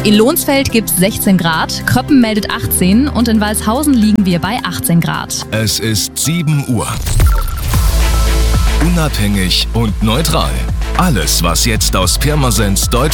In Lohnsfeld gibt es 16 Grad, Kröppen meldet 18 und in Walshausen liegen wir bei 18 Grad. Es ist 7 Uhr. Unabhängig und neutral. Alles, was jetzt aus Pirmasens Deutschland